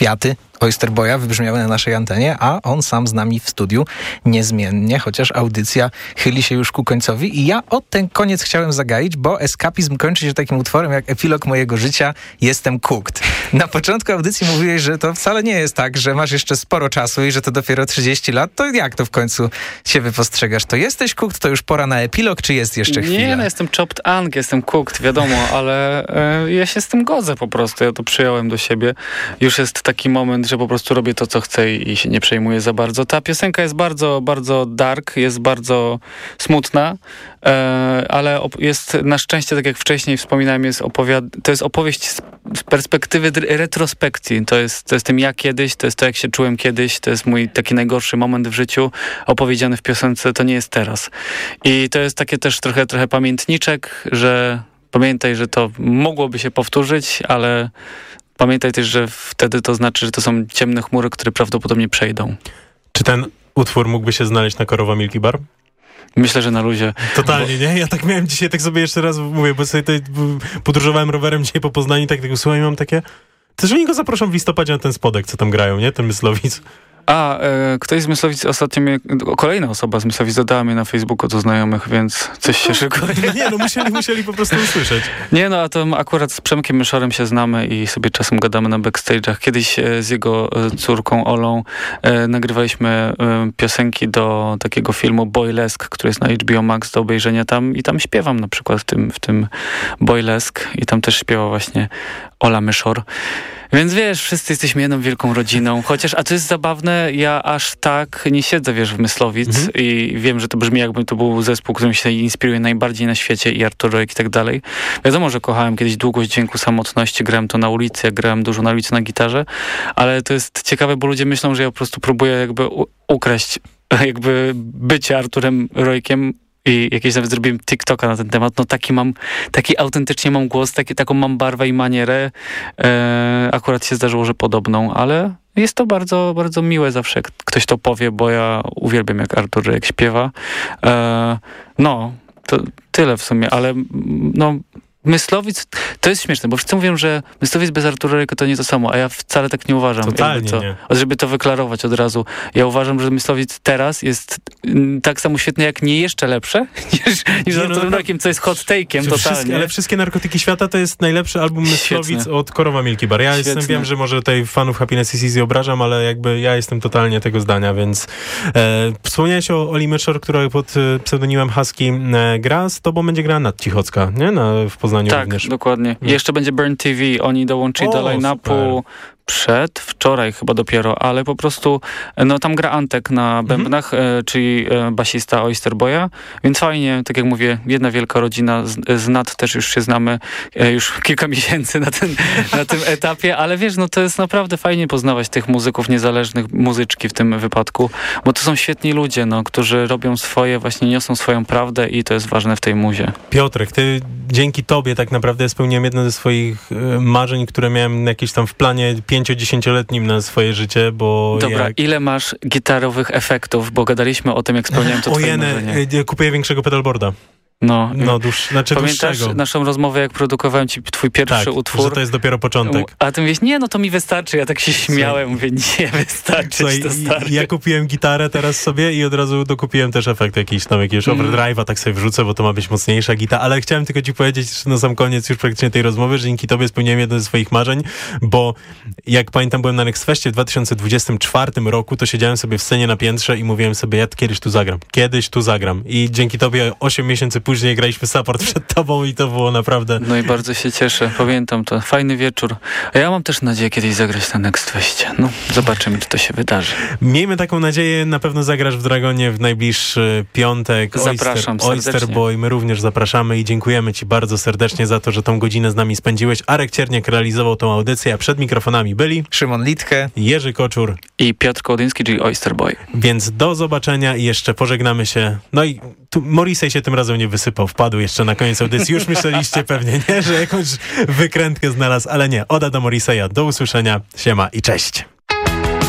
kwiaty Oyster Boya wybrzmiały na naszej antenie, a on sam z nami w studiu niezmiennie, chociaż audycja chyli się już ku końcowi. I ja o ten koniec chciałem zagaić, bo eskapizm kończy się takim utworem jak epilog mojego życia Jestem cooked. Na początku audycji mówiłeś, że to wcale nie jest tak, że masz jeszcze sporo czasu i że to dopiero 30 lat. To jak to w końcu się wypostrzegasz? To jesteś cooked? To już pora na epilog, czy jest jeszcze chwila? Nie, no jestem chopped ang, jestem cooked, wiadomo, ale ja się z tym godzę po prostu. Ja to przyjąłem do siebie. Już jest taki moment, że po prostu robię to, co chcę i się nie przejmuję za bardzo. Ta piosenka jest bardzo, bardzo dark, jest bardzo smutna, ale jest na szczęście, tak jak wcześniej wspominałem, to jest opowieść z perspektywy retrospekcji. To jest tym ja kiedyś, to jest to, jak się czułem kiedyś, to jest mój taki najgorszy moment w życiu, opowiedziany w piosence, to nie jest teraz. I to jest takie też trochę pamiętniczek, że pamiętaj, że to mogłoby się powtórzyć, ale pamiętaj też, że wtedy to znaczy, że to są ciemne chmury, które prawdopodobnie przejdą. Czy ten utwór mógłby się znaleźć na Korowa Milky Bar? Myślę, że na luzie. Totalnie, nie? Ja tak miałem dzisiaj, tak sobie jeszcze raz mówię, bo sobie tutaj podróżowałem rowerem dzisiaj po Poznaniu, tak tego słucham i mam takie... Też oni go zaproszą w listopadzie na ten spodek, co tam grają, nie? Ten Myslowic. Ktoś z Myslowic ostatnio kolejna osoba z Myslowic dodała mnie na Facebooku do znajomych, więc coś się szykuje. Nie, no musieli po prostu usłyszeć. Nie, no a to akurat z Przemkiem Myszorem się znamy i sobie czasem gadamy na backstage'ach. Kiedyś z jego córką Olą nagrywaliśmy piosenki do takiego filmu Boylesque, który jest na HBO Max do obejrzenia tam i tam śpiewam na przykład w tym Boylesque i tam też śpiewa właśnie Ola Myszor. Więc wiesz, wszyscy jesteśmy jedną wielką rodziną, chociaż, a to jest zabawne, ja aż tak nie siedzę, wiesz, w Myslowic i wiem, że to brzmi jakby to był zespół, którym się inspiruje najbardziej na świecie i Artur Rojek i tak dalej. Wiadomo, że kochałem kiedyś długość dźwięku samotności, grałem to na ulicy, ja grałem dużo na ulicy na gitarze, ale to jest ciekawe, bo ludzie myślą, że ja po prostu próbuję jakby ukraść jakby bycie Arturem Rojkiem. I jakieś nawet zrobiłem TikToka na ten temat. No taki autentycznie mam głos, taką mam barwę i manierę. Akurat się zdarzyło, że podobną, ale jest to bardzo, bardzo miłe zawsze, jak ktoś to powie, bo ja uwielbiam, jak Artur Rojek śpiewa. No, to tyle w sumie, ale no... Myslowic, to jest śmieszne, bo wszyscy mówią, że Myslowic bez Artura Rojka to nie to samo, a ja wcale tak nie uważam. Totalnie nie. Żeby to wyklarować od razu. Ja uważam, że Myslowic teraz jest tak samo świetny, jak nie jeszcze lepsze, niż z Arturem Rojkiem, co jest hot take'iem totalnie. Ale Wszystkie narkotyki świata to jest najlepszy album Myslowic od Korowa Milky Bar. Ja wiem, że może tutaj fanów Happiness is Easy obrażam, ale jakby ja jestem totalnie tego zdania, więc wspomniałeś o Oli Myszor, która pod pseudonimem Husky gra, z tobą będzie grała Nat Cichocka, nie? W Poznaniu tak, również. Dokładnie. I jeszcze będzie Burn TV. Oni dołączyli do line-upu wczoraj chyba dopiero, ale po prostu no tam gra Antek na bębnach, czyli basista Oyster Boya, więc fajnie, tak jak mówię, jedna wielka rodzina, z Nat też już się znamy już kilka miesięcy na tym etapie, ale wiesz, no to jest naprawdę fajnie poznawać tych muzyków niezależnych, muzyczki w tym wypadku, bo to są świetni ludzie, no, którzy robią swoje, właśnie niosą swoją prawdę i to jest ważne w tej muzie. Piotrek, ty dzięki tobie tak naprawdę spełniłem jedno ze swoich marzeń, które miałem jakieś tam w planie 5-10-letnim na swoje życie, bo... Dobra, ile masz gitarowych efektów? Bo gadaliśmy o tym, jak spełniałem to twoje marzenie. Kupuję większego pedalboarda. Pamiętasz naszą rozmowę, jak produkowałem ci twój pierwszy utwór? Że to jest dopiero początek. A ty mówisz, nie, no to mi wystarczy. Ja tak się śmiałem, mówię, nie wystarczy, to starczy. Ja kupiłem gitarę teraz sobie i od razu dokupiłem też efekt jakiegoś overdrive'a, tak sobie wrzucę, bo to ma być mocniejsza gitara, ale chciałem tylko ci powiedzieć na sam koniec już praktycznie tej rozmowy, że dzięki tobie spełniłem jedno ze swoich marzeń, bo jak pamiętam, byłem na Next Festie w 2024 roku, to siedziałem sobie w scenie na piętrze i mówiłem sobie, ja kiedyś tu zagram. I dzięki tobie 8 miesięcy później graliśmy support przed tobą i to było naprawdę... No i bardzo się cieszę, pamiętam to. Fajny wieczór. A ja mam też nadzieję kiedyś zagrać na Next Festie. No, zobaczymy, czy to się wydarzy. Miejmy taką nadzieję, na pewno zagrasz w Dragonie w najbliższy piątek. Zapraszam serdecznie. Oyster Boy, my również zapraszamy i dziękujemy ci bardzo serdecznie za to, że tą godzinę z nami spędziłeś. Arek Cierniak realizował tą audycję, a przed mikrofonami byli Szymon Litke, Jerzy Koczur i Piotr Kołodyński, czyli Oyster Boy. Więc do zobaczenia i jeszcze pożegnamy się. No i tu Morrissey się tym razem nie wysypał, wpadł jeszcze na koniec audycji. Już myśleliście pewnie, nie, że jakąś wykrętkę znalazł, ale nie. Oda do Morrisseya. Do usłyszenia. Siema i cześć.